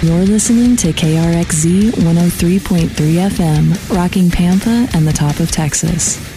You're listening to KRXZ 103.3 FM, rocking Pampa and the top of Texas.